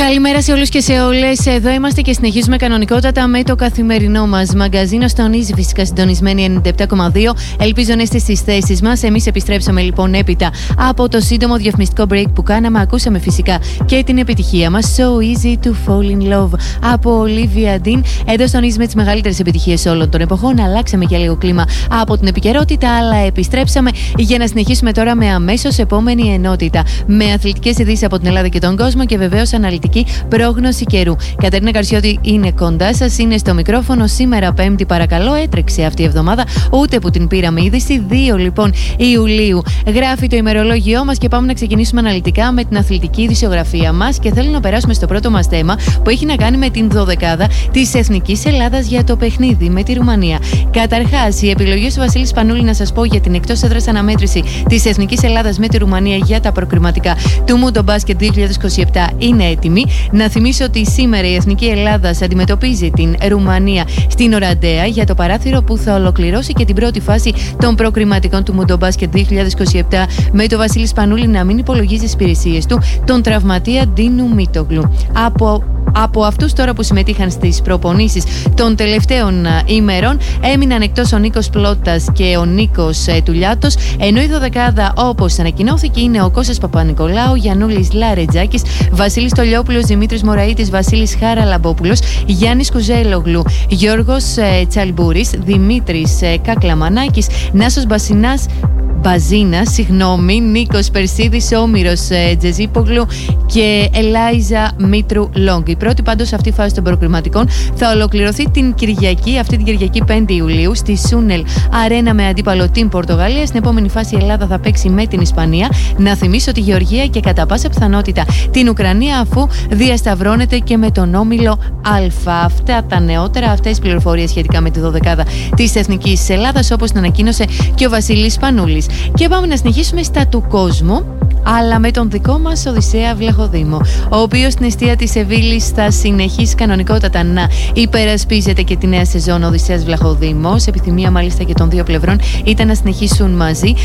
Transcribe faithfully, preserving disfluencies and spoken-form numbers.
Καλημέρα σε όλους και σε όλες. Εδώ είμαστε και συνεχίζουμε κανονικότατα με το καθημερινό μας μαγκαζίνο στον Easy, φυσικά συντονισμένοι ενενήντα επτά κόμμα δύο. Ελπίζω να είστε στις θέσεις μας. Εμείς επιστρέψαμε λοιπόν έπειτα από το σύντομο διαφημιστικό break που κάναμε. Ακούσαμε φυσικά και την επιτυχία μας So Easy to Fall in Love από Olivia Dean. Εδώ στον Easy με τις μεγαλύτερες επιτυχίες όλων των εποχών. Αλλάξαμε και λίγο κλίμα από την επικαιρότητα, αλλά επιστρέψαμε για να συνεχίσουμε τώρα με αμέσως επόμενη ενότητα. Με αθλητικές ειδήσεις από την Ελλάδα και τον κόσμο και βεβαίως αναλυτική πρόγνωση καιρού. Κατερίνα Καρσιώτη είναι κοντά σας, είναι στο μικρόφωνο. Σήμερα Πέμπτη, παρακαλώ, έτρεξε αυτή η εβδομάδα, ούτε που την πήραμε είδηση. δύο λοιπόν Ιουλίου γράφει το ημερολόγιό μας και πάμε να ξεκινήσουμε αναλυτικά με την αθλητική ειδησιογραφία μας. Και θέλω να περάσουμε στο πρώτο μας θέμα που έχει να κάνει με την δωδεκάδα της Εθνικής Ελλάδας για το παιχνίδι με τη Ρουμανία. Καταρχάς, η επιλογή του Βασίλη Σπανούλη, να σας πω, για την εκτός έδρας αναμέτρηση της Εθνικής Ελλάδας με τη Ρουμανία για τα προκριματικά του Mundo Basket δύο χιλιάδες είκοσι επτά είναι έτοιμη. Να θυμίσω ότι σήμερα η Εθνική Ελλάδας αντιμετωπίζει την Ρουμανία στην Οραντέα για το παράθυρο που θα ολοκληρώσει και την πρώτη φάση των προκριματικών του Mundo Basket δύο χιλιάδες είκοσι επτά, με το Βασίλη Σπανούλη να μην υπολογίζει τις υπηρεσίες του τον τραυματία Ντίνου Μίτογλου. Από Από αυτούς τώρα που συμμετείχαν στις προπονήσεις των τελευταίων ημερών έμειναν εκτός ο Νίκος Πλώτας και ο Νίκος ε, Τουλιάτος, ενώ η δωδεκάδα όπως ανακοινώθηκε είναι ο Κώστας Παπα-Νικολάου, Γιαννούλης Λαρετζάκης, Βασίλης Τολιόπουλος, Δημήτρης Μωραΐτης, Βασίλης Χαραλαμπόπουλος, Γιάννης Κουζέλογλου, Γιώργος ε, Τσαλμπούρης, Δημήτρης ε, Κακλαμανάκης, Νάσος Μπασινάς Μπαζίνα, συγγνώμη, Νίκος Περσίδης, Όμηρος ε, Τζεζίπογλου και Ελάιζα Μήτρου Λόγκ. Η πρώτη πάντως αυτή φάση των προκριματικών θα ολοκληρωθεί την Κυριακή, αυτή την Κυριακή πέντε Ιουλίου, στη Σούνελ Αρένα με αντίπαλο την Πορτογαλία. Στην επόμενη φάση η Ελλάδα θα παίξει με την Ισπανία. Να θυμίσω τη Γεωργία και κατά πάσα πιθανότητα την Ουκρανία, αφού διασταυρώνεται και με τον όμιλο Α. Αυτά τα νεότερα, αυτές τις πληροφορίες σχετικά με τη δωδεκάδα της Εθνικής Ελλάδας, όπως την ανακοίνωσε και ο Βασίλης Σπανούλης. Και πάμε να συνεχίσουμε στα του κόσμου, αλλά με τον δικό μας Οδυσσέα Βλαχοδήμο, ο οποίος στην εστία της Σεβίλης θα συνεχίσει κανονικότατα να υπερασπίζεται και τη νέα σεζόν. Ο Οδυσσέας Βλαχοδήμος, επιθυμία μάλιστα και των δύο πλευρών ήταν να συνεχίσουν μαζί.